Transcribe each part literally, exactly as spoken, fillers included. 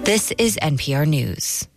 This is N P R News.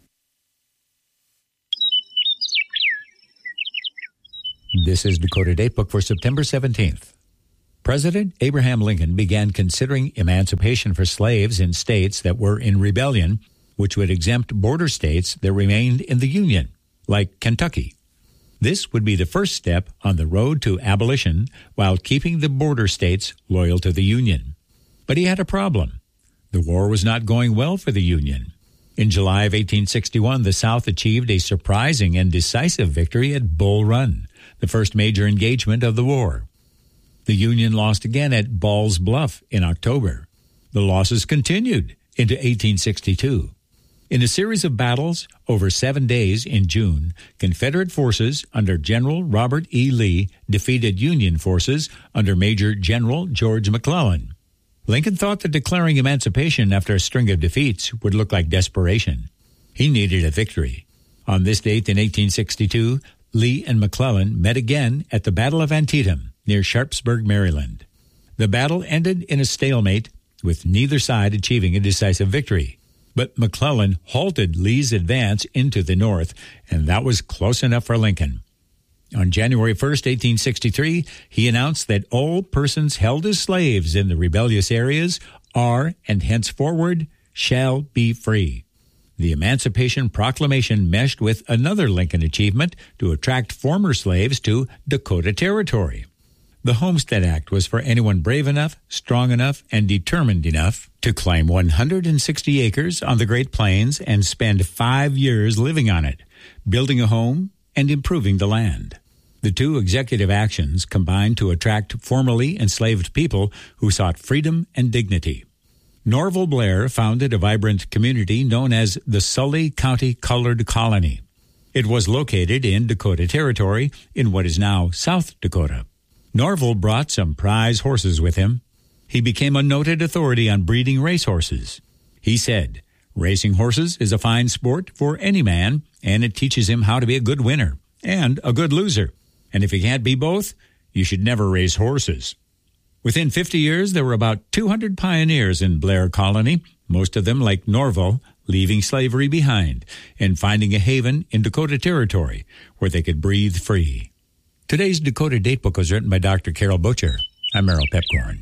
This is Dakota Datebook for September seventeenth. President Abraham Lincoln began considering emancipation for slaves in states that were in rebellion, which would exempt border states that remained in the Union, like Kentucky. This would be the first step on the road to abolition while keeping the border states loyal to the Union. But he had a problem. The war was not going well for the Union. In July of eighteen sixty-one, the South achieved a surprising and decisive victory at Bull Run, the first major engagement of the war. The Union lost again at Ball's Bluff in October. The losses continued into eighteen sixty-two. In a series of battles over seven days in June, Confederate forces under General Robert E. Lee defeated Union forces under Major General George McClellan. Lincoln thought that declaring emancipation after a string of defeats would look like desperation. He needed a victory. On this date in eighteen sixty-two, Lee and McClellan met again at the Battle of Antietam near Sharpsburg, Maryland. The battle ended in a stalemate, with neither side achieving a decisive victory. But McClellan halted Lee's advance into the north, and that was close enough for Lincoln. On January first, eighteen sixty-three, he announced that all persons held as slaves in the rebellious areas are, and henceforward, shall be free. The Emancipation Proclamation meshed with another Lincoln achievement to attract former slaves to Dakota Territory. The Homestead Act was for anyone brave enough, strong enough, and determined enough to claim one hundred sixty acres on the Great Plains and spend five years living on it, building a home and improving the land. The two executive actions combined to attract formerly enslaved people who sought freedom and dignity. Norval Blair founded a vibrant community known as the Sully County Colored Colony. It was located in Dakota Territory in what is now South Dakota. Norval brought some prize horses with him. He became a noted authority on breeding racehorses. He said, "Racing horses is a fine sport for any man, and it teaches him how to be a good winner and a good loser. And if he can't be both, you should never race horses." Within fifty years, there were about two hundred pioneers in Blair Colony, most of them, like Norval, leaving slavery behind and finding a haven in Dakota Territory where they could breathe free. Today's Dakota Datebook was written by Doctor Carol Butcher. I'm Merrill Pepcorn.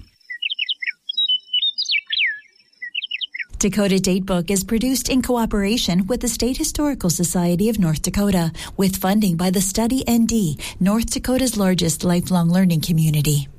Dakota Datebook is produced in cooperation with the State Historical Society of North Dakota, with funding by the Study N D, North Dakota's largest lifelong learning community.